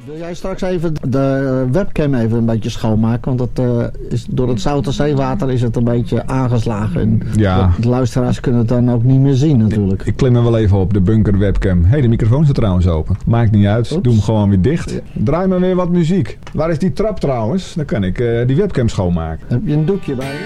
Wil jij straks even de webcam even een beetje schoonmaken? Want dat is, door het zoute zeewater is het een beetje aangeslagen. En de luisteraars kunnen het dan ook niet meer zien natuurlijk. Ik klim er wel even op, de bunker webcam. Hé, de microfoon staat trouwens open. Maakt niet uit, doe hem gewoon weer dicht. Ja. Draai maar weer wat muziek. Waar is die trap trouwens? Dan kan ik die webcam schoonmaken. Heb je een doekje bij je?